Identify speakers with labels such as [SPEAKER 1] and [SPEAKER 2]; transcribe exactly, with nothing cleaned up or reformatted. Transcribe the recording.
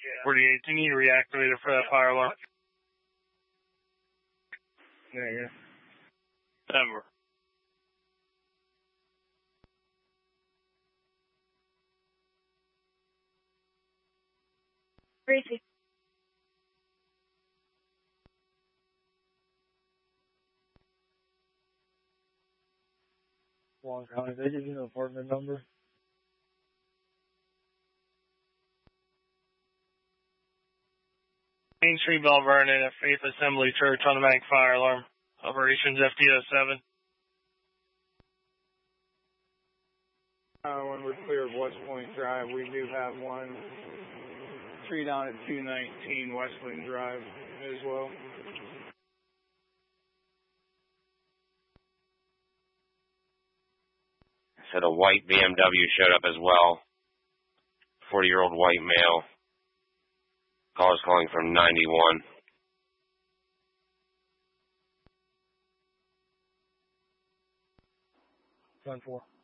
[SPEAKER 1] forty-eight, do you need to reactivate it for that fire alarm?
[SPEAKER 2] Yeah, yeah.
[SPEAKER 1] Ever.
[SPEAKER 3] Crazy.
[SPEAKER 2] Long County, they give you the apartment number?
[SPEAKER 1] Main Street, Bell Vernon, at Faith Assembly Church, automatic fire alarm. Operations F D O seven.
[SPEAKER 2] Uh, when we're clear of West Point Drive, we do have one. Three down at two nineteen Westland Drive as well.
[SPEAKER 4] Said a white B M W showed up as well. forty-year-old white male. Call is calling from ninety-one.
[SPEAKER 2] ten four.